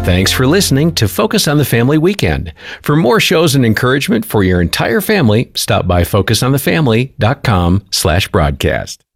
Thanks for listening to Focus on the Family Weekend. For more shows and encouragement for your entire family, stop by focusonthefamily.com/broadcast.